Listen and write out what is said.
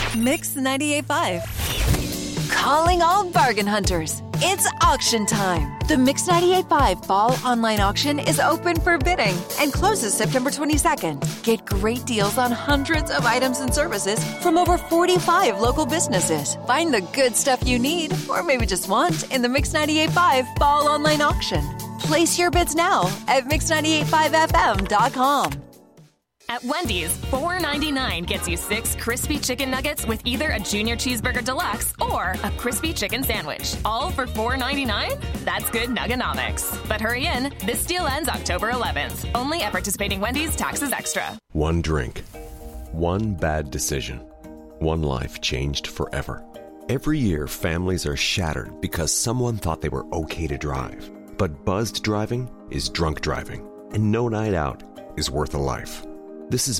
Mix 98.5. Calling all bargain hunters. It's auction time. The Mix 98.5 Fall Online Auction is open for bidding and closes September 22nd. Get great deals on hundreds of items and services from over 45 local businesses. Find the good stuff you need, or maybe just want, in the Mix 98.5 Fall Online Auction. Place your bids now at mix985fm.com. At Wendy's, $4.99 gets you 6 crispy chicken nuggets with either a Junior Cheeseburger Deluxe or a crispy chicken sandwich. All for $4.99? That's good Nugganomics. But hurry in. This deal ends October 11th. Only at participating Wendy's. Taxes extra. One drink. One bad decision. One life changed forever. Every year, families are shattered because someone thought they were okay to drive. But buzzed driving is drunk driving. And no night out is worth a life. This is